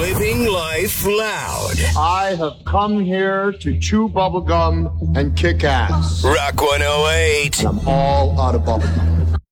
Living life loud. I have come here to chew bubblegum and kick ass. Rock 108. And I'm all out of bubblegum.